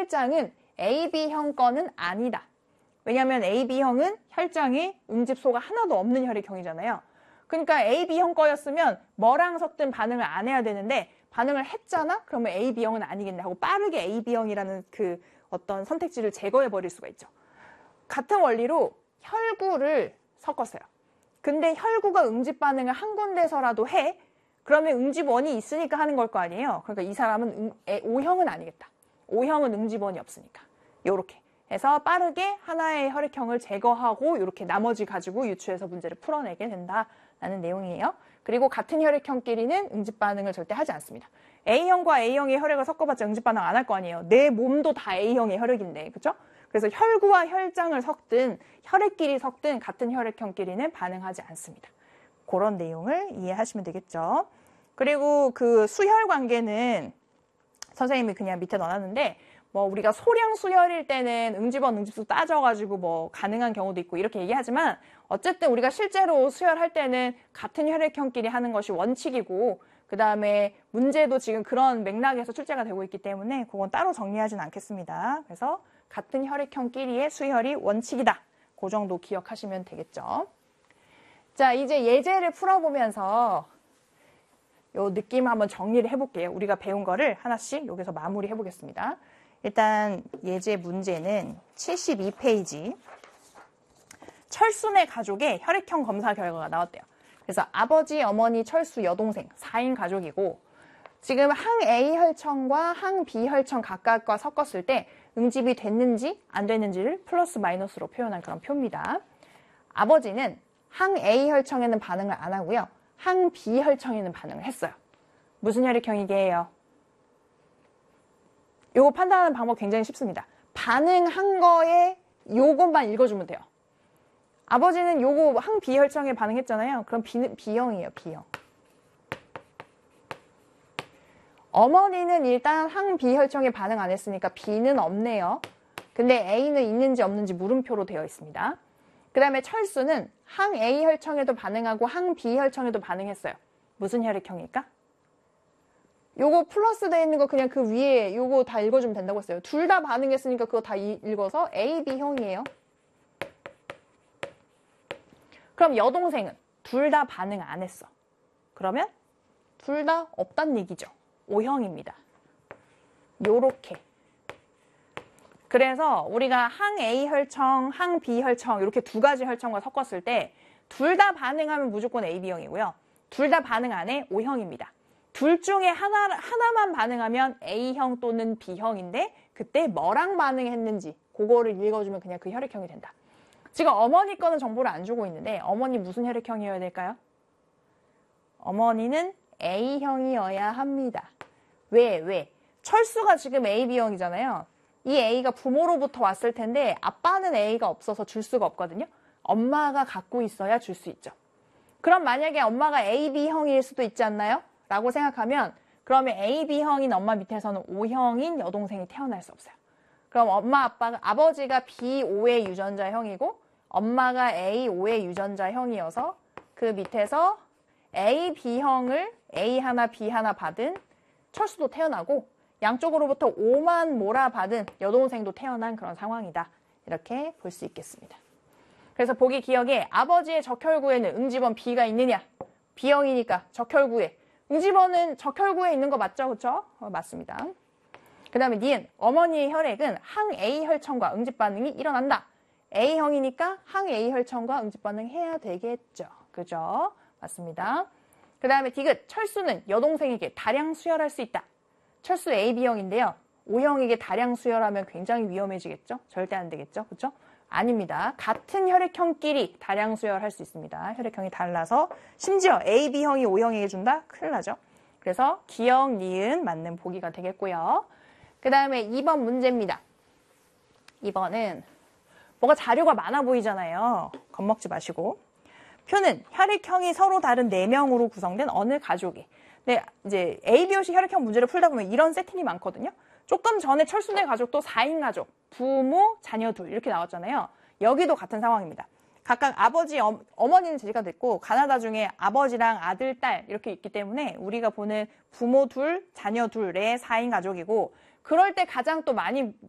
혈장은 AB형 거는 아니다. 왜냐하면 AB형은 혈장에 응집소가 하나도 없는 혈액형이잖아요. 그러니까 AB형 거였으면 뭐랑 섞든 반응을 안 해야 되는데 반응을 했잖아? 그러면 AB형은 아니겠네 하고 빠르게 AB형이라는 그 어떤 선택지를 제거해 버릴 수가 있죠. 같은 원리로 혈구를 섞었어요. 근데 혈구가 응집 반응을 한 군데서라도 해? 그러면 응집원이 있으니까 하는 걸 거 아니에요. 그러니까 이 사람은 O형은 아니겠다. O형은 응집원이 없으니까. 요렇게 해서 빠르게 하나의 혈액형을 제거하고 이렇게 나머지 가지고 유추해서 문제를 풀어내게 된다라는 내용이에요. 그리고 같은 혈액형끼리는 응집 반응을 절대 하지 않습니다. A형과 A형의 혈액을 섞어봤자 응집 반응 안 할 거 아니에요. 내 몸도 다 A형의 혈액인데, 그죠? 그래서 혈구와 혈장을 섞든 혈액끼리 섞든 같은 혈액형끼리는 반응하지 않습니다. 그런 내용을 이해하시면 되겠죠. 그리고 그 수혈 관계는 선생님이 그냥 밑에 넣어놨는데 뭐 우리가 소량 수혈일 때는 응집원, 응집수 따져가지고 뭐 가능한 경우도 있고 이렇게 얘기하지만 어쨌든 우리가 실제로 수혈할 때는 같은 혈액형끼리 하는 것이 원칙이고 그 다음에 문제도 지금 그런 맥락에서 출제가 되고 있기 때문에 그건 따로 정리하진 않겠습니다. 그래서 같은 혈액형끼리의 수혈이 원칙이다. 그 정도 기억하시면 되겠죠. 자, 이제 예제를 풀어보면서 요 느낌 한번 정리를 해볼게요. 우리가 배운 거를 하나씩 여기서 마무리 해보겠습니다. 일단 예제 문제는 72페이지 철순의 가족의 혈액형 검사 결과가 나왔대요. 그래서 아버지, 어머니, 철수, 여동생 4인 가족이고 지금 항 A 혈청과 항 B 혈청 각각과 섞었을 때 응집이 됐는지 안 됐는지를 플러스 마이너스로 표현한 그런 표입니다. 아버지는 항 A 혈청에는 반응을 안 하고요. 항 B 혈청에는 반응을 했어요. 무슨 혈액형이게요? 요거 판단하는 방법 굉장히 쉽습니다. 반응한 거에 요것만 읽어주면 돼요. 아버지는 요거 항 B 혈청에 반응했잖아요. 그럼 B는 B형이에요. B형. 어머니는 일단 항 B 혈청에 반응 안 했으니까 B는 없네요. 근데 A는 있는지 없는지 물음표로 되어 있습니다. 그 다음에 철수는 항 A 혈청에도 반응하고 항 B 혈청에도 반응했어요. 무슨 혈액형일까? 요거 플러스 되어 있는 거 그냥 그 위에 요거 다 읽어주면 된다고 했어요. 둘 다 반응했으니까 그거 다 읽어서 A, B형이에요. 그럼 여동생은 둘 다 반응 안 했어. 그러면 둘 다 없단 얘기죠. O형입니다. 요렇게. 그래서 우리가 항 A 혈청, 항 B 혈청 이렇게 두 가지 혈청과 섞었을 때 둘 다 반응하면 무조건 AB형이고요. 둘 다 반응 안 해 O형입니다. 둘 중에 하나만 반응하면 A형 또는 B형인데 그때 뭐랑 반응했는지 그거를 읽어주면 그냥 그 혈액형이 된다. 지금 어머니 거는 정보를 안 주고 있는데 어머니 무슨 혈액형이어야 될까요? 어머니는 A형이어야 합니다. 왜? 철수가 지금 AB형이잖아요. 이 A가 부모로부터 왔을 텐데 아빠는 A가 없어서 줄 수가 없거든요. 엄마가 갖고 있어야 줄 수 있죠. 그럼 만약에 엄마가 AB형일 수도 있지 않나요? 라고 생각하면 그러면 AB형인 엄마 밑에서는 O형인 여동생이 태어날 수 없어요. 그럼 아버지가 B5의 유전자형이고 엄마가 A5의 유전자형이어서 그 밑에서 AB형을 A 하나 B 하나 받은 철수도 태어나고 양쪽으로부터 O만 몰아받은 여동생도 태어난 그런 상황이다. 이렇게 볼 수 있겠습니다. 그래서 보기 기억에 아버지의 적혈구에는 응집원 B가 있느냐? B형이니까 적혈구에. 응집원은 적혈구에 있는 거 맞죠? 그렇죠? 맞습니다. 그 다음에 니은 어머니의 혈액은 항 A 혈청과 응집 반응이 일어난다. A형이니까 항 A 혈청과 응집 반응해야 되겠죠. 그죠? 맞습니다. 그 다음에 디귿 철수는 여동생에게 다량 수혈할 수 있다. 철수 AB형인데요. O형에게 다량 수혈하면 굉장히 위험해지겠죠? 절대 안 되겠죠? 그렇죠? 아닙니다. 같은 혈액형끼리 다량 수혈할 수 있습니다. 혈액형이 달라서 심지어 AB형이 O형에게 준다? 큰일 나죠? 그래서 기억, 니은 맞는 보기가 되겠고요. 그 다음에 2번 문제입니다. 2번은 뭐가 자료가 많아 보이잖아요. 겁먹지 마시고. 표는 혈액형이 서로 다른 4명으로 구성된 어느 가족이. 네, 이제 ABOC 혈액형 문제를 풀다 보면 이런 세팅이 많거든요. 조금 전에 철순의 가족도 4인 가족, 부모, 자녀 둘 이렇게 나왔잖아요. 여기도 같은 상황입니다. 각각 아버지, 어머니는 제시가 됐고 가나다 중에 아버지랑 아들, 딸 이렇게 있기 때문에 우리가 보는 부모 둘, 자녀 둘의 4인 가족이고 그럴 때 가장 또 많이